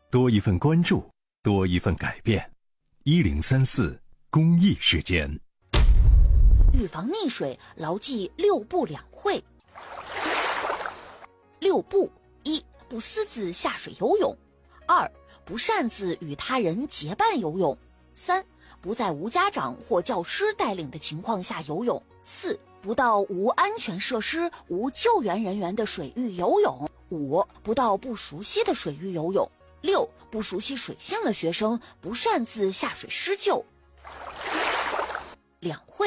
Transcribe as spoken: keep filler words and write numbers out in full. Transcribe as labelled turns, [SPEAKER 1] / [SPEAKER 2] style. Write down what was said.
[SPEAKER 1] 多一份关注，多一份改变。一零三四公益时间。
[SPEAKER 2] 预防溺水，牢记六不两会。六不：一、不私自下水游泳；二、不擅自与他人结伴游泳；三、不在无家长或教师带领的情况下游泳；四、不到无安全设施、无救援人员的水域游泳；五、不到不熟悉的水域游泳；六、不熟悉水性的学生不擅自下水施救。两会